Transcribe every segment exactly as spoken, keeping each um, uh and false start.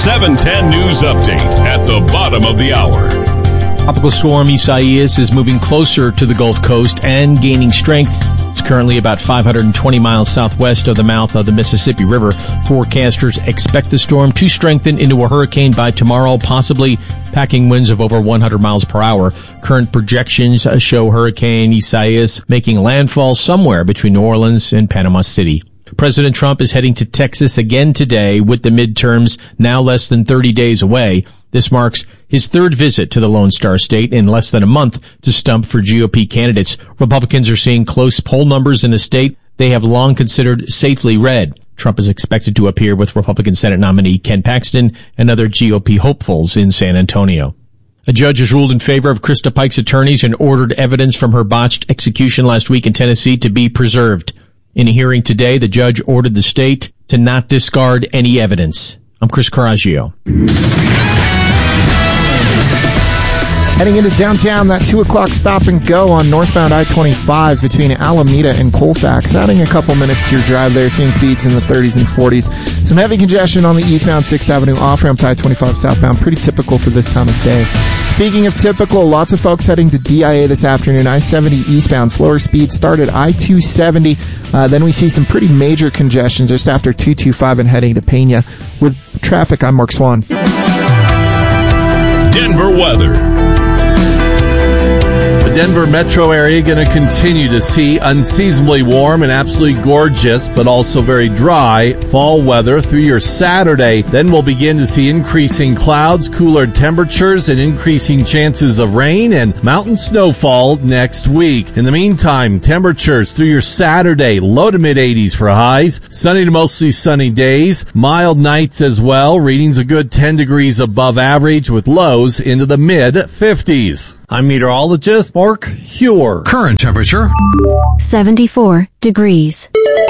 seven ten News Update at the bottom of the hour. Tropical storm Isaias is moving closer to the Gulf Coast and gaining strength. It's currently about five hundred twenty miles southwest of the mouth of the Mississippi River. Forecasters expect the storm to strengthen into a hurricane by tomorrow, possibly packing winds of over one hundred miles per hour. Current projections show Hurricane Isaias making landfall somewhere between New Orleans and Panama City. President Trump is heading to Texas again today with the midterms now less than thirty days away. This marks his third visit to the Lone Star State in less than a month to stump for G O P candidates. Republicans are seeing close poll numbers in a state they have long considered safely red. Trump is expected to appear with Republican Senate nominee Ken Paxton and other G O P hopefuls in San Antonio. A judge has ruled in favor of Krista Pike's attorneys and ordered evidence from her botched execution last week in Tennessee to be preserved. In a hearing today, the judge ordered the state to not discard any evidence. I'm Chris Coraggio. Heading into downtown, that two o'clock stop and go on northbound I twenty-five between Alameda and Colfax. Adding a couple minutes to your drive there, seeing speeds in the thirties and forties. Some heavy congestion on the eastbound sixth Avenue off-ramp to I twenty-five southbound. Pretty typical for this time of day. Speaking of typical, lots of folks heading to D I A this afternoon. I seventy eastbound, slower speed started I two seventy. Uh, then we see some pretty major congestion just after two twenty-five and heading to Pena. With traffic, I'm Mark Swan. Denver weather. The Denver metro area going to continue to see unseasonably warm and absolutely gorgeous, but also very dry fall weather through your Saturday. Then we'll begin to see increasing clouds, cooler temperatures, and increasing chances of rain and mountain snowfall next week. In the meantime, temperatures through your Saturday, low to mid eighties for highs, sunny to mostly sunny days, mild nights as well, readings a good ten degrees above average with lows into the mid fifties. I'm meteorologist Mark Huer. Current temperature seventy-four degrees.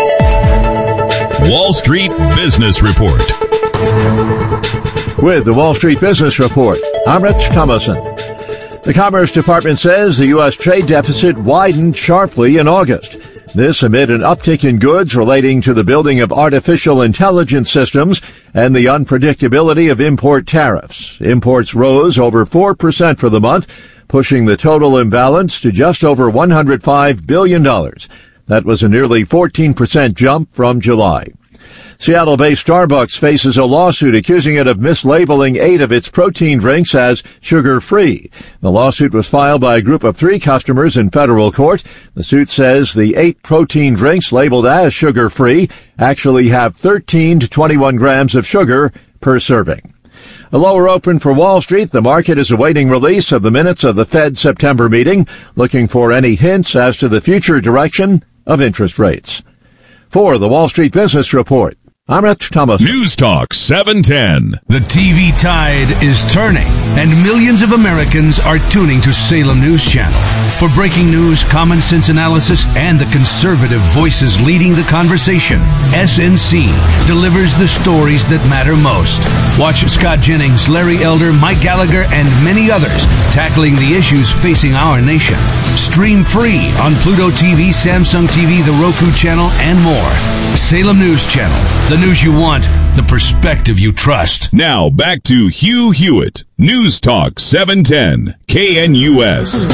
Wall Street Business Report. With the Wall Street Business Report, I'm Rich Thomason. The Commerce Department says the U S trade deficit widened sharply in August. This amid an uptick in goods relating to the building of artificial intelligence systems and the unpredictability of import tariffs. Imports rose over four percent for the month, pushing the total imbalance to just over one hundred five billion dollars. That was a nearly fourteen percent jump from July. Seattle-based Starbucks faces a lawsuit accusing it of mislabeling eight of its protein drinks as sugar-free. The lawsuit was filed by a group of three customers in federal court. The suit says the eight protein drinks labeled as sugar-free actually have thirteen to twenty-one grams of sugar per serving. A lower open for Wall Street. The market is awaiting release of the minutes of the Fed September meeting, looking for any hints as to the future direction of interest rates. For the Wall Street Business Report, I'm Rich Thomas. News Talk seven ten. The T V tide is turning, and millions of Americans are tuning to Salem News Channel. For breaking news, common sense analysis, and the conservative voices leading the conversation, S N C delivers the stories that matter most. Watch Scott Jennings, Larry Elder, Mike Gallagher, and many others tackling the issues facing our nation. Stream free on Pluto T V, Samsung T V, the Roku channel, and more. Salem News Channel. The news you want, the perspective you trust. Now back to Hugh Hewitt. News Talk seven ten K N U S.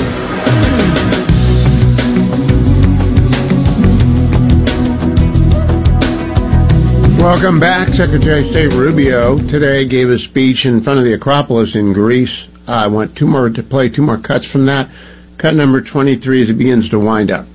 Welcome back. Secretary of State Rubio today gave a speech in front of the Acropolis in Greece. I want two more to play two more cuts from that. Cut number twenty-three as it begins to wind up.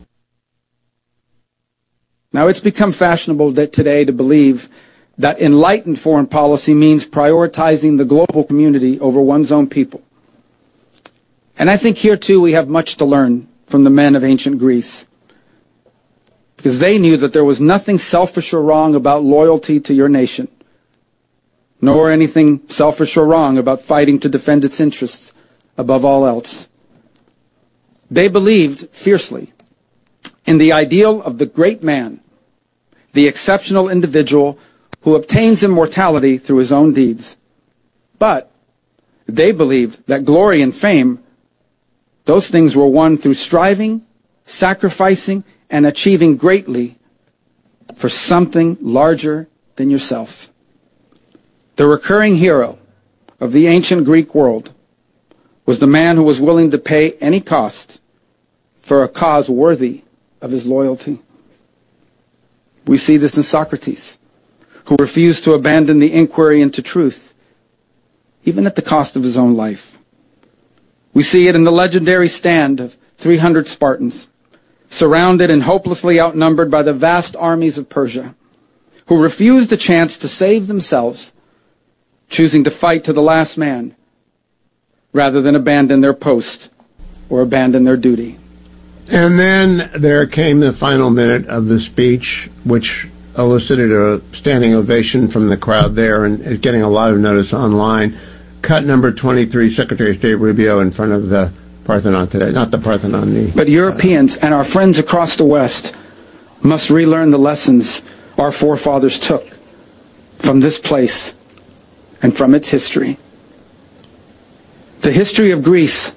Now, it's become fashionable that today to believe that enlightened foreign policy means prioritizing the global community over one's own people. And I think here, too, we have much to learn from the men of ancient Greece, because they knew that there was nothing selfish or wrong about loyalty to your nation, nor anything selfish or wrong about fighting to defend its interests above all else. They believed fiercely in the ideal of the great man, the exceptional individual who obtains immortality through his own deeds. But they believed that glory and fame, those things were won through striving, sacrificing, and achieving greatly for something larger than yourself. The recurring hero of the ancient Greek world was the man who was willing to pay any cost for a cause worthy of his loyalty. We see this in Socrates, who refused to abandon the inquiry into truth, even at the cost of his own life. We see it in the legendary stand of three hundred Spartans, surrounded and hopelessly outnumbered by the vast armies of Persia, who refused the chance to save themselves, choosing to fight to the last man, rather than abandon their post or abandon their duty. And then there came the final minute of the speech, which elicited a standing ovation from the crowd there and is getting a lot of notice online. Cut number twenty-three, Secretary of State Rubio in front of the Parthenon today. Not the Parthenon, the... But Europeans uh, and our friends across the West must relearn the lessons our forefathers took from this place and from its history. The history of Greece,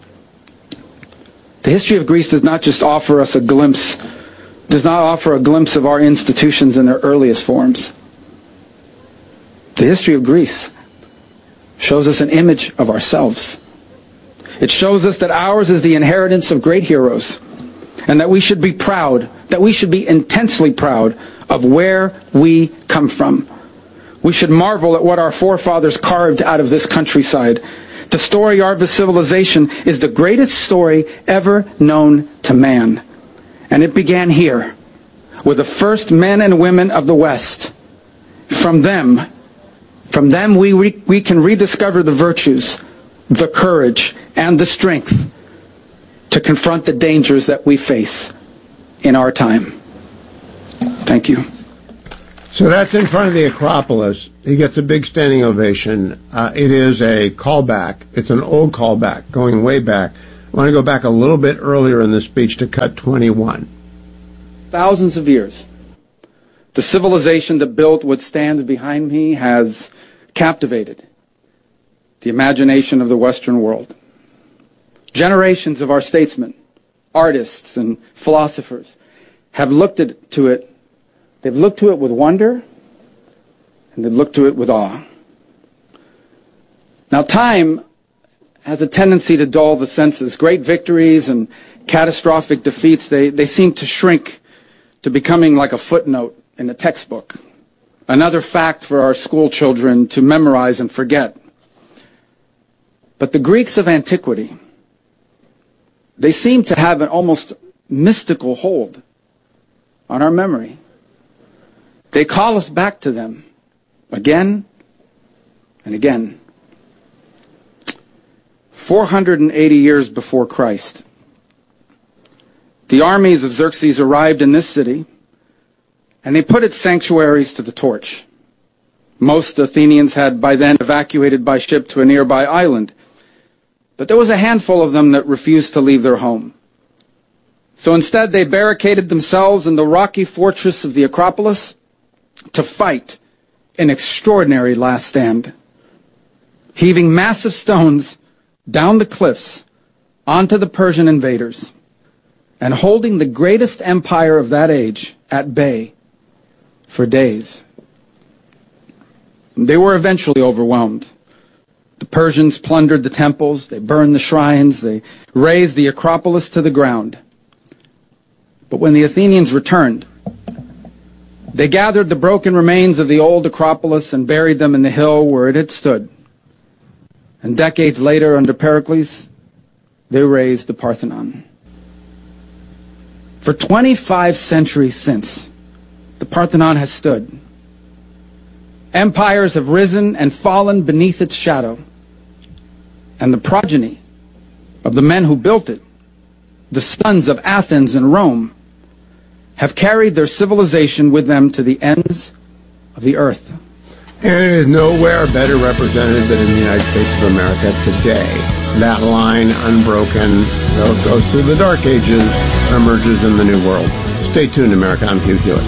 the history of Greece does not just offer us a glimpse, does not offer a glimpse of our institutions in their earliest forms. The history of Greece shows us an image of ourselves. It shows us that ours is the inheritance of great heroes, and that we should be proud, that we should be intensely proud of where we come from. We should marvel at what our forefathers carved out of this countryside. The story of our civilization is the greatest story ever known to man. And it began here, with the first men and women of the West. From them, from them we, we, we can rediscover the virtues, the courage, and the strength to confront the dangers that we face in our time. Thank you. So that's in front of the Acropolis. He gets a big standing ovation. Uh, it is a callback. It's an old callback, going way back. I want to go back a little bit earlier in the speech to cut twenty-one. Thousands of years, the civilization that built what stands behind me has captivated the imagination of the Western world. Generations of our statesmen, artists, and philosophers have looked at, to it They've looked to it with wonder, and they've looked to it with awe. Now, time has a tendency to dull the senses. Great victories and catastrophic defeats, they, they seem to shrink to becoming like a footnote in a textbook, another fact for our school children to memorize and forget. But the Greeks of antiquity, they seem to have an almost mystical hold on our memory. They call us back to them again and again. four hundred eighty years before Christ, the armies of Xerxes arrived in this city, and they put its sanctuaries to the torch. Most Athenians had by then evacuated by ship to a nearby island, but there was a handful of them that refused to leave their home. So instead, they barricaded themselves in the rocky fortress of the Acropolis to fight an extraordinary last stand, heaving massive stones down the cliffs onto the Persian invaders, and holding the greatest empire of that age at bay for days. They were eventually overwhelmed. The Persians plundered the temples, they burned the shrines, they razed the Acropolis to the ground. But when the Athenians returned, they gathered the broken remains of the old Acropolis and buried them in the hill where it had stood. And decades later, under Pericles, they raised the Parthenon. For twenty-five centuries since, the Parthenon has stood. Empires have risen and fallen beneath its shadow. And the progeny of the men who built it, the sons of Athens and Rome, have carried their civilization with them to the ends of the earth. And it is nowhere better represented than in the United States of America today. That line, unbroken, though it goes through the dark ages, emerges in the new world. Stay tuned, America. I'm Hugh Hewitt.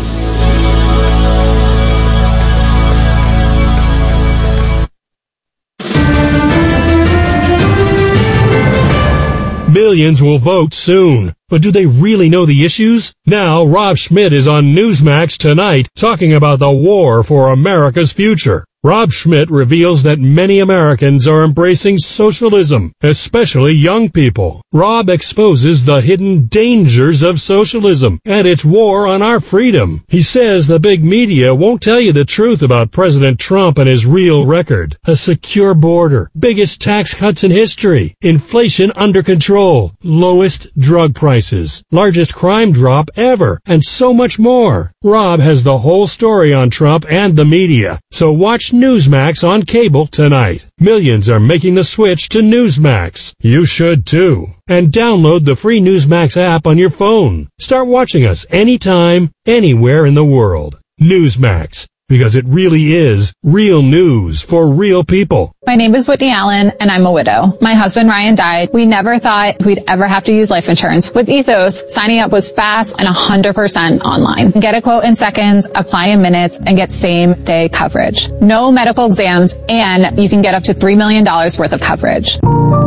Millions will vote soon. But do they really know the issues? Now, Rob Schmidt is on Newsmax tonight talking about the war for America's future. Rob Schmidt reveals that many Americans are embracing socialism, especially young people. Rob exposes the hidden dangers of socialism and its war on our freedom. He says the big media won't tell you the truth about President Trump and his real record. A secure border, biggest tax cuts in history, inflation under control, lowest drug prices, largest crime drop ever, and so much more. Rob has the whole story on Trump and the media, so watch Newsmax on cable tonight. Millions are making the switch to Newsmax. You should too. And download the free Newsmax app on your phone. Start watching us anytime, anywhere in the world. Newsmax, because it really is real news for real people. My name is Whitney Allen, and I'm a widow. My husband Ryan died. We never thought we'd ever have to use life insurance. With Ethos, signing up was fast and one hundred percent online. Get a quote in seconds, apply in minutes, and get same-day coverage. No medical exams, and you can get up to three million dollars worth of coverage.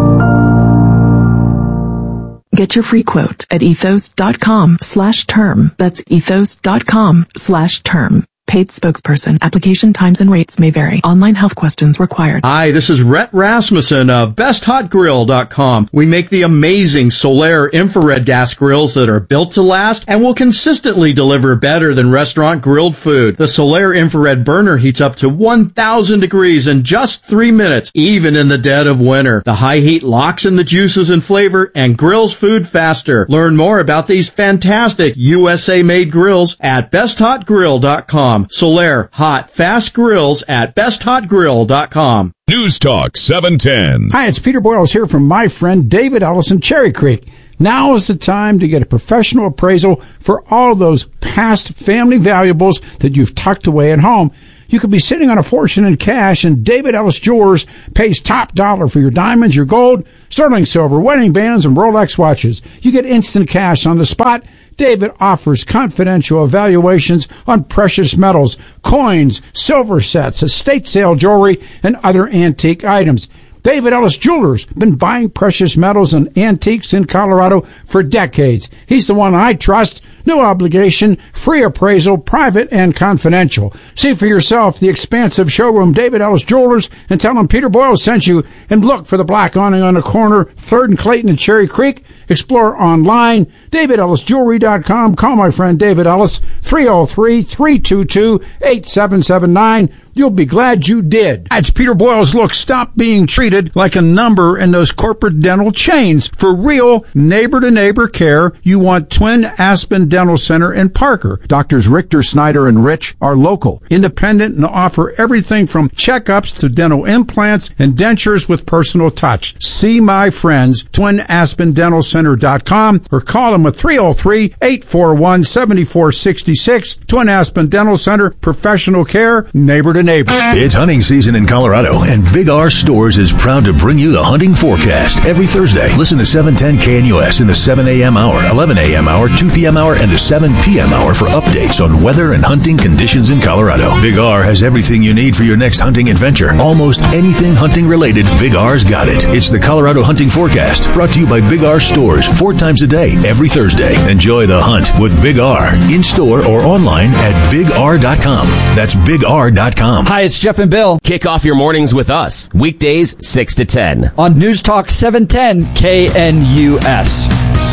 Get your free quote at ethos.com slash term. That's ethos.com slash term. Paid spokesperson. Application times and rates may vary. Online health questions required. Hi, this is Rhett Rasmussen of best hot grill dot com. We make the amazing Solaire infrared gas grills that are built to last and will consistently deliver better than restaurant grilled food. The Solaire infrared burner heats up to one thousand degrees in just three minutes, even in the dead of winter. The high heat locks in the juices and flavor and grills food faster. Learn more about these fantastic U S A-made grills at best hot grill dot com. Solaire hot fast grills at best hot grill dot com. News Talk seven ten. Hi, it's Peter Boyles here from my friend David Ellis in Cherry Creek. Now is the time to get a professional appraisal for all those past family valuables that you've tucked away at home. You could be sitting on a fortune in cash, and David Ellis Jewelers pays top dollar for your diamonds, your gold, sterling silver, wedding bands, and Rolex watches. You get instant cash on the spot. David offers confidential evaluations on precious metals, coins, silver sets, estate sale jewelry, and other antique items. David Ellis Jewelers been buying precious metals and antiques in Colorado for decades. He's the one I trust. No obligation, free appraisal, private and confidential. See for yourself the expansive showroom, David Ellis Jewelers, and tell him Peter Boyle sent you. And look for the black awning on the corner, third and Clayton and Cherry Creek. Explore online, david ellis jewelry dot com. Call my friend David Ellis, three oh three, three two two, eight seven seven nine. You'll be glad you did. It's Peter Boyles. Look, stop being treated like a number in those corporate dental chains. For real neighbor-to-neighbor care, you want Twin Aspen Dental Center in Parker. Doctors Richter, Snyder, and Rich are local, independent, and offer everything from checkups to dental implants and dentures with personal touch. See my friends, twin aspen dental center dot com, or call them at three oh three, eight four one, seven four six six. Twin Aspen Dental Center, professional care, neighbor to neighbor. It's hunting season in Colorado, and Big R Stores is proud to bring you the hunting forecast every Thursday. Listen to seven ten K N U S in the seven a.m. hour, eleven a.m. hour, two p.m. hour, and the seven p.m. hour for updates on weather and hunting conditions in Colorado. Big R has everything you need for your next hunting adventure. Almost anything hunting related, Big R's got it. It's the Colorado Hunting Forecast, brought to you by Big R Stores, four times a day, every Thursday. Enjoy the hunt with Big R, in store or online at big r dot com. That's big r dot com. Hi, it's Jeff and Bill. Kick off your mornings with us, weekdays six to ten. On News Talk seven ten K N U S.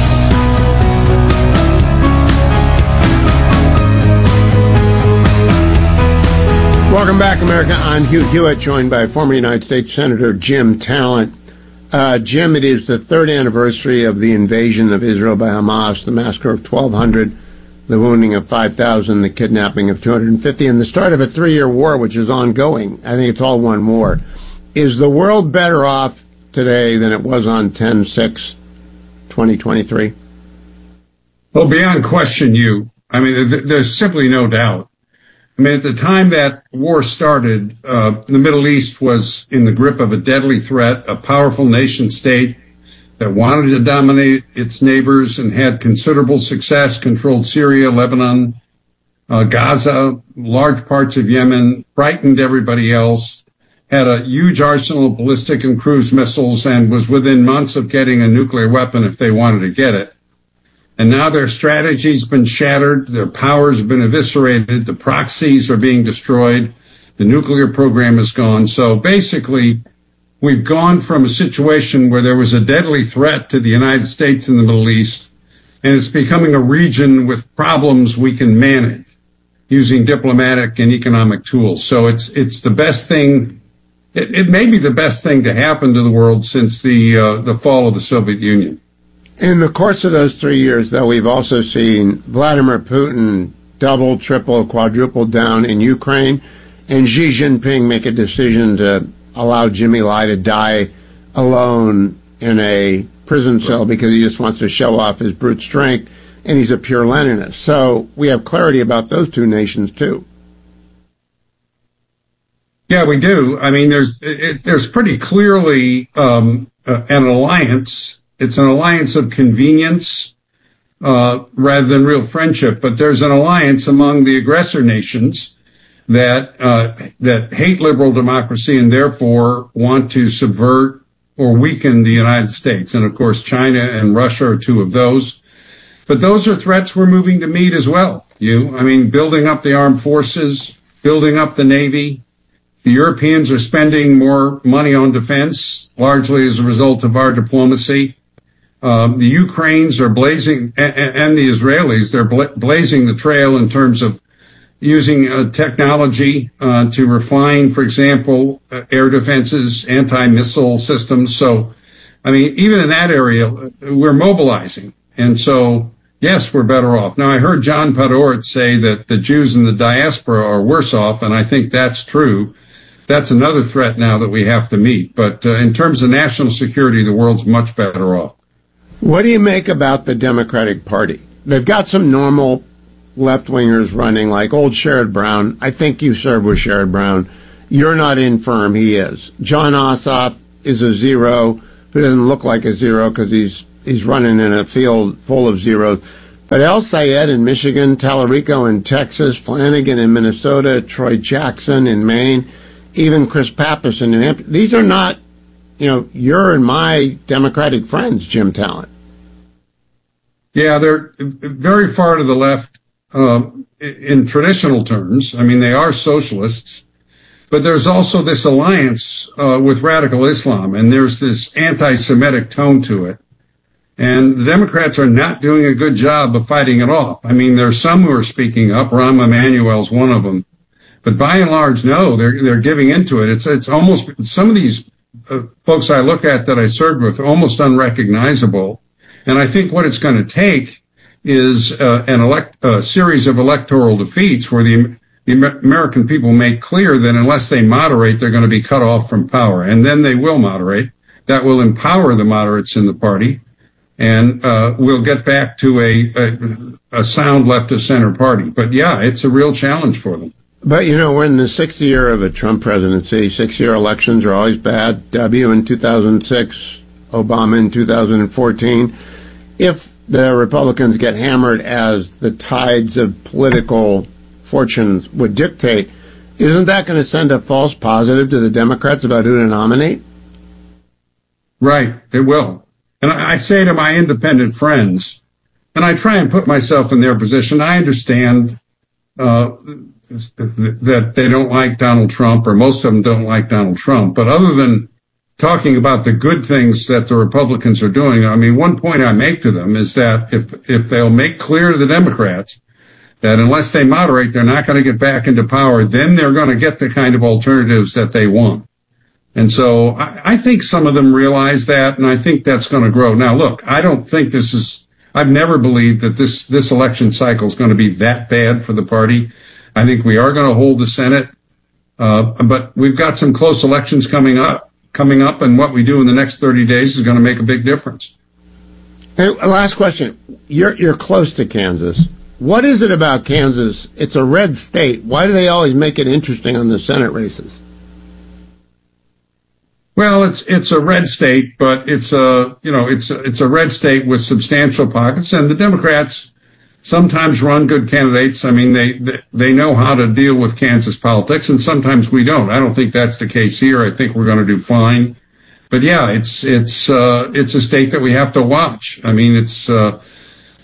Welcome back, America. I'm Hugh Hewitt, joined by former United States Senator Jim Talent. Uh, Jim, it is the third anniversary of the invasion of Israel by Hamas, the massacre of twelve hundred, the wounding of five thousand, the kidnapping of two hundred fifty, and the start of a three-year war, which is ongoing. I think it's all one war. Is the world better off today than it was on ten six twenty twenty-three? Well, beyond question, you. I mean, th- there's simply no doubt. I mean, at the time that war started, uh, the Middle East was in the grip of a deadly threat, a powerful nation state that wanted to dominate its neighbors and had considerable success, controlled Syria, Lebanon, uh, Gaza, large parts of Yemen, frightened everybody else, had a huge arsenal of ballistic and cruise missiles, and was within months of getting a nuclear weapon if they wanted to get it. And now their strategy's been shattered, their power's been eviscerated, the proxies are being destroyed, The nuclear program is gone. So basically, we've gone from a situation where there was a deadly threat to the United States in the Middle East, and it's becoming a region with problems we can manage using diplomatic and economic tools. So it's it's the best thing. It, it may be the best thing to happen to the world since the uh, the fall of the Soviet Union. In the course of those three years, though, we've also seen Vladimir Putin double, triple, quadruple down in Ukraine, and Xi Jinping make a decision to allow Jimmy Lai to die alone in a prison cell because he just wants to show off his brute strength, and he's a pure Leninist. So we have clarity about those two nations, too. Yeah, we do. I mean, there's it, there's pretty clearly um, uh, an alliance. It's an alliance of convenience uh, rather than real friendship, but there's an alliance among the aggressor nations that uh, that hate liberal democracy and therefore want to subvert or weaken the United States. And of course, China and Russia are two of those. But those are threats we're moving to meet as well. You, I mean, building up the armed forces, building up the Navy. The Europeans are spending more money on defense, largely as a result of our diplomacy. Um, the Ukrainians are blazing, and, and the Israelis, they're bla- blazing the trail in terms of using uh, technology uh, to refine, for example, uh, air defenses, anti-missile systems. So, I mean, even in that area, we're mobilizing. And so, yes, we're better off. Now, I heard John Podhoretz say that the Jews in the diaspora are worse off, and I think that's true. That's another threat now that we have to meet. But uh, in terms of national security, the world's much better off. What do you make about the Democratic Party? They've got some normal left-wingers running, like old Sherrod Brown. I think you served with Sherrod Brown. You're not infirm, he is. John Ossoff is a zero who doesn't look like a zero because he's he's running in a field full of zeros. But El Sayed in Michigan, Tallarico in Texas, Flanagan in Minnesota, Troy Jackson in Maine, even Chris Pappas in New Hampshire. These are not, you know, your and my Democratic friends, Jim Talent. Yeah, they're very far to the left uh, in traditional terms. I mean, they are socialists. But there's also this alliance uh, with radical Islam, and there's this anti-Semitic tone to it. And the Democrats are not doing a good job of fighting it off. I mean, there's some who are speaking up. Rahm Emanuel's one of them. But by and large, no, they're they're giving into it. It's it's almost, some of these uh, folks I look at that I served with are almost unrecognizable. And I think what it's going to take is uh, an elect, a series of electoral defeats where the the American people make clear that unless they moderate, they're going to be cut off from power. And then they will moderate. That will empower the moderates in the party. And uh we'll get back to a, a, a sound left-of-center party. But, yeah, it's a real challenge for them. But, you know, we're in the sixth year of a Trump presidency. Six-year elections are always bad. W in two thousand six, Obama in two thousand fourteen. If the Republicans get hammered as the tides of political fortunes would dictate, isn't that going to send a false positive to the Democrats about who to nominate? Right, it will. And I say to my independent friends, and I try and put myself in their position, I understand uh, that they don't like Donald Trump, or most of them don't like Donald Trump. But other than talking about the good things that the Republicans are doing, I mean, one point I make to them is that if if they'll make clear to the Democrats that unless they moderate, they're not going to get back into power, then they're going to get the kind of alternatives that they want. And so I, I think some of them realize that, and I think that's going to grow. Now, look, I don't think this is, I've never believed that this, this election cycle is going to be that bad for the party. I think we are going to hold the Senate, uh, but we've got some close elections coming up, coming up, and what we do in the next thirty days is going to make a big difference. Hey, last question. You're, you're close to Kansas. What is it about Kansas? It's a red state. Why do they always make it interesting on the Senate races? Well, it's it's a red state, but it's a you know it's a, it's a red state with substantial pockets, and the Democrats sometimes run good candidates. I mean, they they know how to deal with Kansas politics, and sometimes we don't. I don't think that's the case here. I think we're going to do fine. But yeah, it's it's uh, it's a state that we have to watch. I mean, it's uh,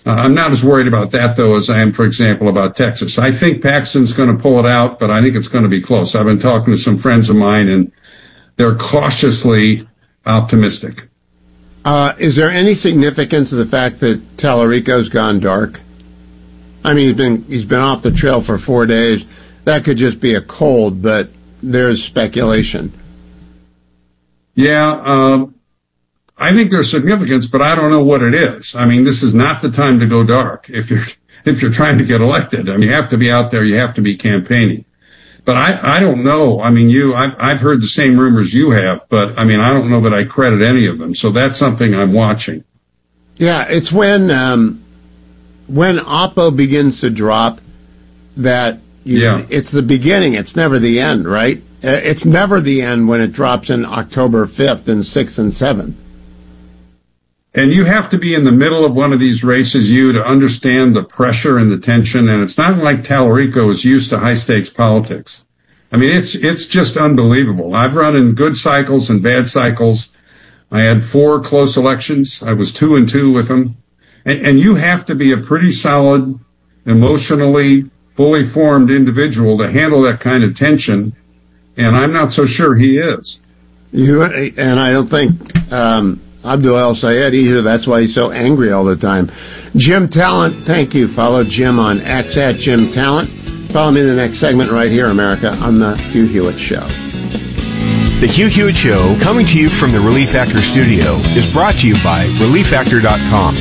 Uh, I'm not as worried about that, though, as I am, for example, about Texas. I think Paxton's going to pull it out, but I think it's going to be close. I've been talking to some friends of mine, and they're cautiously optimistic. Uh, is there any significance to the fact that Tallarico's gone dark? I mean, he's been he's been off the trail for four days. That could just be a cold, but there's speculation. Yeah, um, I think there's significance, but I don't know what it is. I mean, this is not the time to go dark if you're if you're trying to get elected. I mean, you have to be out there. You have to be campaigning. But I, I don't know. I mean, you, I've, I've heard the same rumors you have, but I mean, I don't know that I credit any of them. So that's something I'm watching. Yeah, it's when um, when Oppo begins to drop that you, yeah. it's the beginning. It's never the end, right? It's never the end when it drops in October fifth and sixth and seventh. And you have to be in the middle of one of these races, you, to understand the pressure and the tension. And it's not like Tallarico is used to high-stakes politics. I mean, it's it's just unbelievable. I've run in good cycles and bad cycles. I had four close elections. I was two and two with them. And, and you have to be a pretty solid, emotionally, fully formed individual to handle that kind of tension. And I'm not so sure he is. You and I don't think... Um Abdul El-Sayed either. That's why he's so angry all the time. Jim Talent, thank you. Follow Jim on X at Jim Talent. Follow me in the next segment right here, America, on the Hugh Hewitt Show. The Hugh Hewitt Show, coming to you from the Relief Factor studio, is brought to you by relief factor dot com.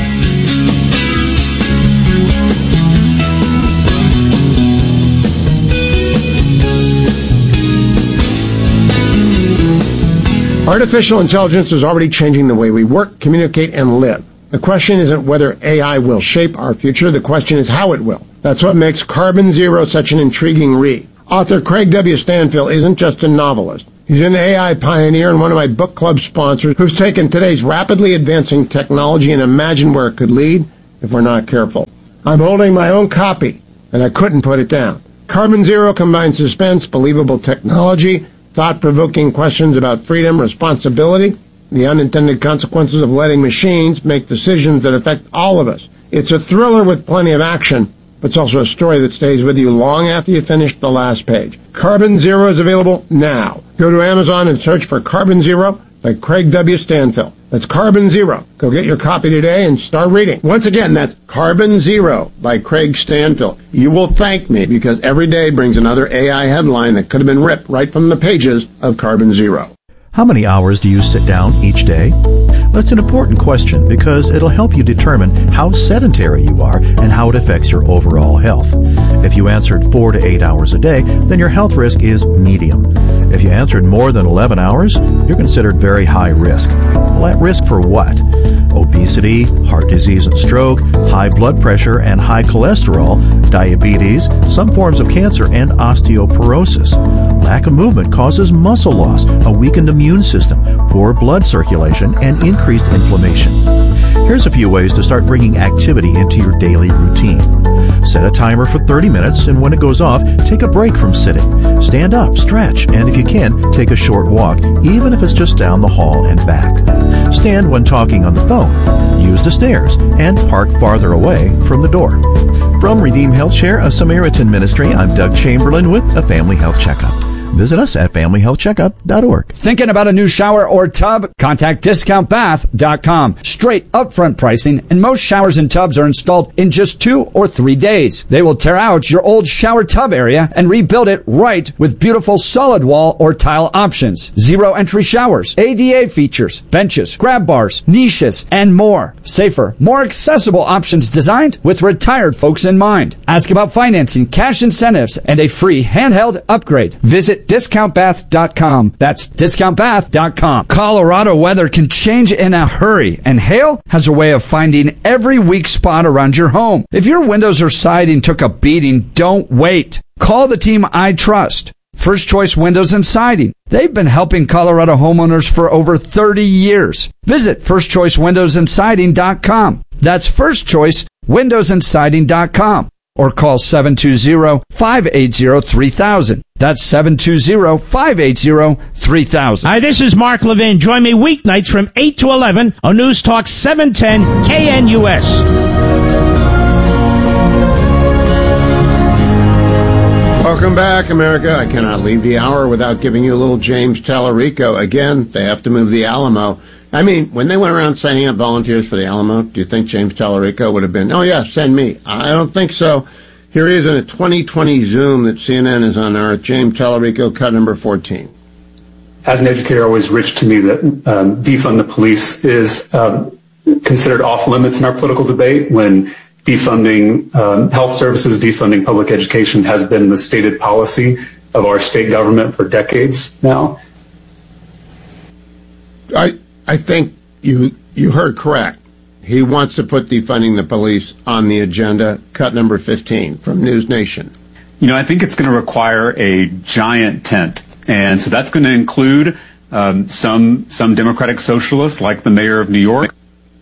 Artificial intelligence is already changing the way we work, communicate, and live. The question isn't whether A I will shape our future. The question is how it will. That's what makes Carbon Zero such an intriguing read. Author Craig W. Stanfill isn't just a novelist. He's an A I pioneer and one of my book club sponsors who's taken today's rapidly advancing technology and imagined where it could lead if we're not careful. I'm holding my own copy, and I couldn't put it down. Carbon Zero combines suspense, believable technology, thought-provoking questions about freedom, responsibility, the unintended consequences of letting machines make decisions that affect all of us. It's a thriller with plenty of action, but it's also a story that stays with you long after you finish the last page. Carbon Zero is available now. Go to Amazon and search for Carbon Zero by Craig W. Stanfill. That's Carbon Zero. Go get your copy today and start reading. Once again, that's Carbon Zero by Craig Stanfill. You will thank me because every day brings another A I headline that could have been ripped right from the pages of Carbon Zero. How many hours do you sit down each day? Well, it's an important question because it'll help you determine how sedentary you are and how it affects your overall health. If you answered four to eight hours a day, then your health risk is medium. If you answered more than eleven hours, you're considered very high risk. Well, at risk for what? Obesity, heart disease and stroke, high blood pressure and high cholesterol, diabetes, some forms of cancer, and osteoporosis. Lack of movement causes muscle loss, a weakened immune system, poor blood circulation, and increased inflammation. Here's a few ways to start bringing activity into your daily routine. Set a timer for thirty minutes, and when it goes off, take a break from sitting. Stand up, stretch, and if you can, take a short walk, even if it's just down the hall and back. Stand when talking on the phone. Use the stairs, and park farther away from the door. From Redeem Health Share, a Samaritan Ministry, I'm Doug Chamberlain with a Family Health Checkup. Visit us at family health checkup dot org. Thinking about a new shower or tub? Contact discount bath dot com. Straight upfront pricing, and most showers and tubs are installed in just two or three days. They will tear out your old shower tub area and rebuild it right with beautiful solid wall or tile options. Zero entry showers, A D A features, benches, grab bars, niches, and more. Safer, more accessible options designed with retired folks in mind. Ask about financing, cash incentives, and a free handheld upgrade. Visit discount bath dot com. That's discount bath dot com. Colorado weather can change in a hurry, and hail has a way of finding every weak spot around your home. If your windows or siding took a beating, don't wait. Call the team I trust. First Choice Windows and Siding. They've been helping Colorado homeowners for over thirty years. Visit first choice windows and siding dot com. That's first choice windows and siding dot com. or call seven two zero, five eight zero, three thousand. That's seven two zero, five eight zero, three thousand. Hi, this is Mark Levin. Join me weeknights from eight to eleven on News Talk seven ten K N U S. Welcome back, America. I cannot leave the hour without giving you a little James Tallarico. Again, they have to move the Alamo. I mean, when they went around signing up volunteers for the Alamo, do you think James Tallarico would have been, oh, yeah, send me? I don't think so. Here he is in a twenty twenty Zoom that C N N is on Earth. James Tallarico, cut number fourteen. As an educator, always rich to me that um, defund the police is um, considered off limits in our political debate when defunding um, health services, defunding public education has been the stated policy of our state government for decades now. I I think you you heard correct. He wants to put defunding the police on the agenda. Cut number fifteen from News Nation. You know, I think it's going to require a giant tent. And so that's going to include um, some some Democratic socialists like the mayor of New York.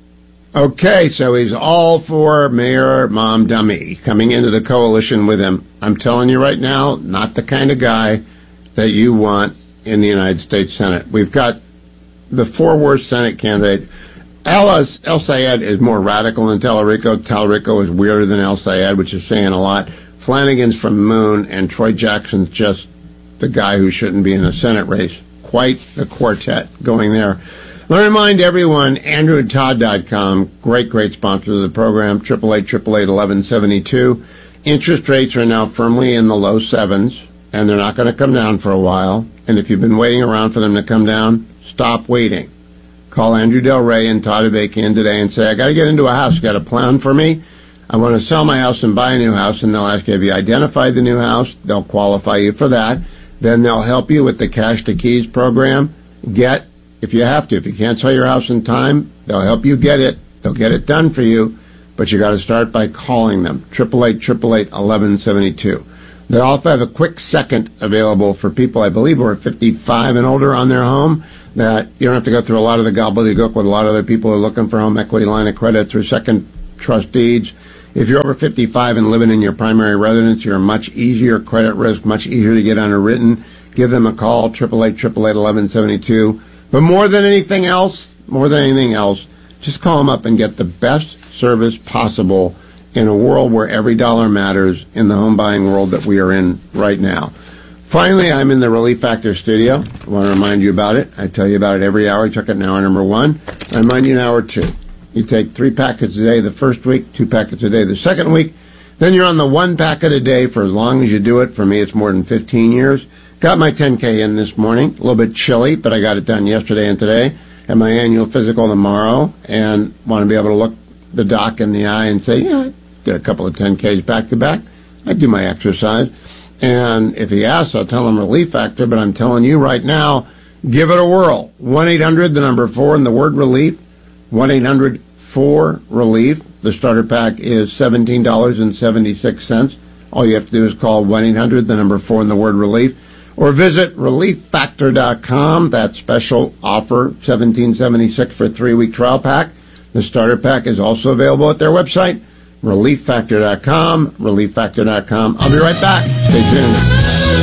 Okay, so he's all for Mayor Mom Dummy coming into the coalition with him. I'm telling you right now, not the kind of guy that you want in the United States Senate. We've got the four worst Senate candidates. El, El Sayed is more radical than Tallarico. Tallarico is weirder than El Sayed, which is saying a lot. Flanagan's from Moon, and Troy Jackson's just the guy who shouldn't be in the Senate race. Quite the quartet going there. Let me remind everyone, Andrew Todd dot com, great, great sponsor of the program, eight eight eight, eight eight eight, eleven seventy-two. Interest rates are now firmly in the low sevens, and they're not going to come down for a while. And if you've been waiting around for them to come down, stop waiting. Call Andrew Del Rey and Todd Avakian today and say, I got to get into a house. You got a plan for me? I want to sell my house and buy a new house. And they'll ask you, have you identified the new house? They'll qualify you for that. Then they'll help you with the Cash to Keys program. Get, if you have to, if you can't sell your house in time, they'll help you get it. They'll get it done for you. But you got to start by calling them. eight eight eight, eight eight eight, eleven seventy-two. They also have a quick second available for people, I believe, who are fifty-five and older on their home, that you don't have to go through a lot of the gobbledygook with a lot of other people who are looking for home equity line of credit through second trust deeds. If you're over fifty-five and living in your primary residence, you're a much easier credit risk, much easier to get underwritten. Give them a call, eight eight eight, eight eight eight, eleven seventy-two. But more than anything else, more than anything else, just call them up and get the best service possible in a world where every dollar matters in the home buying world that we are in right now. Finally, I'm in the Relief Factor studio. I want to remind you about it. I tell you about it every hour. I took it in hour number one. I remind you in hour two. You take three packets a day the first week, two packets a day the second week. Then you're on the one packet a day for as long as you do it. For me, it's more than fifteen years. Got my ten K in this morning. A little bit chilly, but I got it done yesterday and today. Have my annual physical tomorrow, and want to be able to look the doc in the eye and say, yeah, I did a couple of ten Ks back to back. I do my exercise. And if he asks, I'll tell him Relief Factor, but I'm telling you right now, give it a whirl. one eight hundred, the number four, and the word relief. one eight hundred, four, relief. The starter pack is seventeen dollars and seventy-six cents. All you have to do is call one eight hundred, the number four, and the word relief. Or visit relief factor dot com. That special offer, seventeen seventy-six for a three-week trial pack. The starter pack is also available at their website, relief factor dot com, relief factor dot com. I'll be right back. Stay tuned.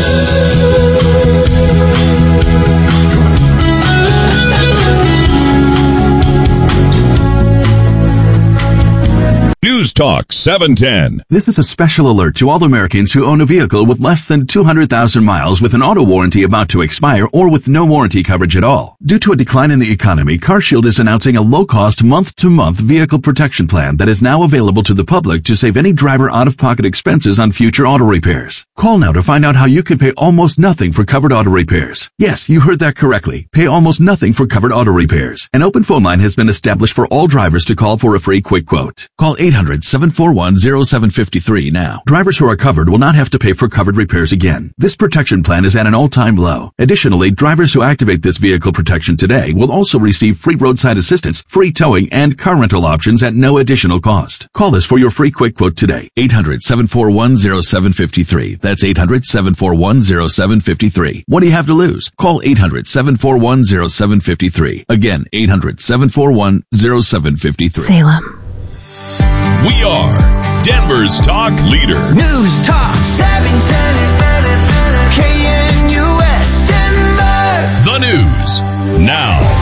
News Talk seven ten. This is a special alert to all Americans who own a vehicle with less than two hundred thousand miles with an auto warranty about to expire or with no warranty coverage at all. Due to a decline in the economy, CarShield is announcing a low-cost month-to-month vehicle protection plan that is now available to the public to save any driver out-of-pocket expenses on future auto repairs. Call now to find out how you can pay almost nothing for covered auto repairs. Yes, you heard that correctly. Pay almost nothing for covered auto repairs. An open phone line has been established for all drivers to call for a free quick quote. Call eight hundred, seven four one, zero seven five three now. Drivers who are covered will not have to pay for covered repairs again. This protection plan is at an all-time low. Additionally, drivers who activate this vehicle protection today will also receive free roadside assistance, free towing, and car rental options at no additional cost. Call us for your free quick quote today. eight hundred, seven four one, zero seven five three. That's eight hundred, seven four one, zero seven five three. What do you have to lose? Call eight hundred, seven four one, zero seven five three. Again, eight hundred, seven four one, zero seven five three. Salem. We are Denver's talk leader. News Talk seven ten K N U S Denver. The news now.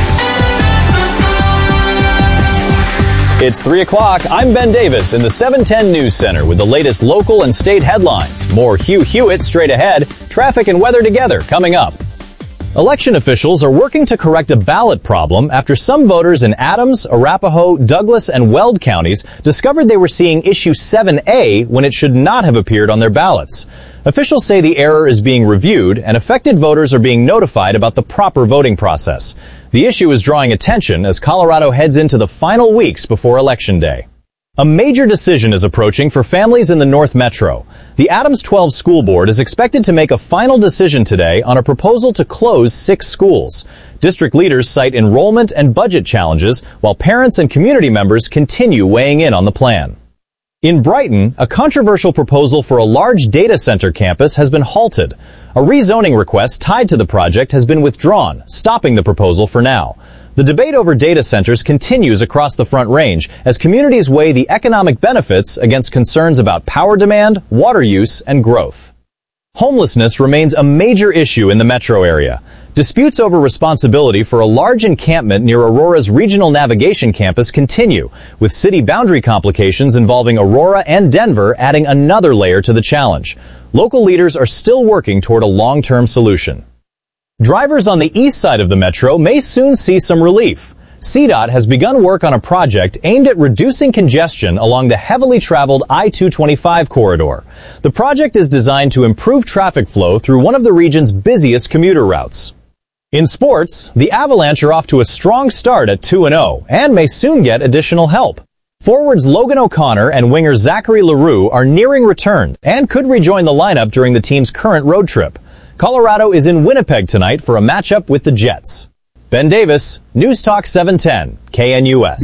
It's three o'clock. I'm Ben Davis in the seven ten News Center with the latest local and state headlines. More Hugh Hewitt straight ahead. Traffic and weather together coming up. Election officials are working to correct a ballot problem after some voters in Adams, Arapahoe, Douglas, and Weld counties discovered they were seeing issue seven A when it should not have appeared on their ballots. Officials say the error is being reviewed and affected voters are being notified about the proper voting process. The issue is drawing attention as Colorado heads into the final weeks before Election Day. A major decision is approaching for families in the North Metro. The Adams twelve School Board is expected to make a final decision today on a proposal to close six schools. District leaders cite enrollment and budget challenges, while parents and community members continue weighing in on the plan. In Brighton, a controversial proposal for a large data center campus has been halted. A rezoning request tied to the project has been withdrawn, stopping the proposal for now. The debate over data centers continues across the Front Range as communities weigh the economic benefits against concerns about power demand, water use, and growth. Homelessness remains a major issue in the metro area. Disputes over responsibility for a large encampment near Aurora's Regional Navigation Campus continue, with city boundary complications involving Aurora and Denver adding another layer to the challenge. Local leaders are still working toward a long-term solution. Drivers on the east side of the metro may soon see some relief. C DOT has begun work on a project aimed at reducing congestion along the heavily traveled I two twenty-five corridor. The project is designed to improve traffic flow through one of the region's busiest commuter routes. In sports, the Avalanche are off to a strong start at two and oh and may soon get additional help. Forwards Logan O'Connor and winger Zachary LaRue are nearing return and could rejoin the lineup during the team's current road trip. Colorado is in Winnipeg tonight for a matchup with the Jets. Ben Davis, News Talk seven ten, K N U S.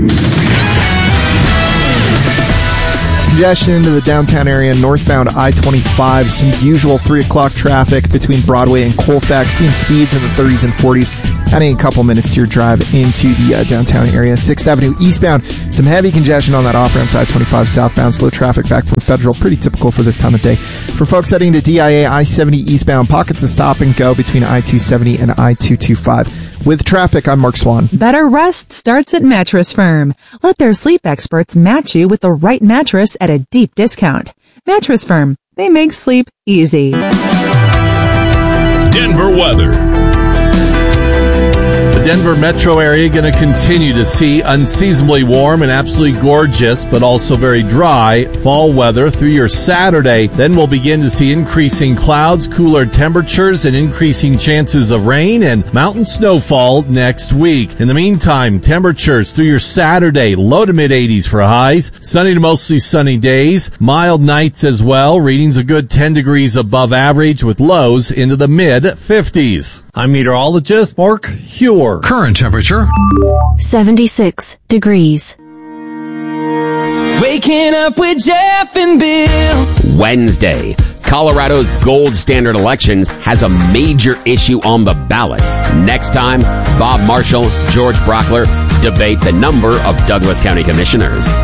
Congestion into the downtown area, northbound I twenty-five. Some usual three o'clock traffic between Broadway and Colfax. Seeing speeds in the thirties and forties. Adding a couple minutes to your drive into the uh, downtown area. sixth Avenue eastbound. Some heavy congestion on that off-ramp side, twenty-five southbound. Slow traffic back from Federal. Pretty typical for this time of day. For folks heading to D I A, I seventy eastbound. Pockets of stop and go between I two seventy and I two twenty-five. With traffic, I'm Mark Swan. Better rest starts at Mattress Firm. Let their sleep experts match you with the right mattress at a deep discount. Mattress Firm. They make sleep easy. Denver weather. The Denver metro area going to continue to see unseasonably warm and absolutely gorgeous, but also very dry fall weather through your Saturday. Then we'll begin to see increasing clouds, cooler temperatures, and increasing chances of rain and mountain snowfall next week. In the meantime, temperatures through your Saturday, low to mid eighties for highs, sunny to mostly sunny days, mild nights as well, readings a good ten degrees above average with lows into the mid fifties. I'm meteorologist Mark Huer. Current temperature seventy-six degrees. Waking up with Jeff and Bill. Wednesday, Colorado's gold standard elections has a major issue on the ballot. Next time, Bob Marshall, George Brockler debate the number of Douglas County commissioners.